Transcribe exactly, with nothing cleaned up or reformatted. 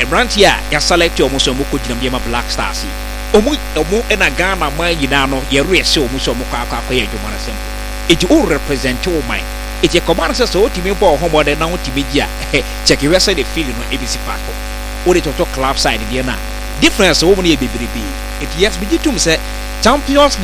Ebrantia ya select omo so mo ko ginam yema Black Stars omo omo ena Ghana man yina no ye rese omo so mo kwa kwa kwa ye dwuma na sempo eti o represent o man eti komana se so otimi bo ho mode na otimi gia check we say the feeling no ebisi pako o de toto club side dia na difference o mo ne bebrebe eti yes bi gitum se Champions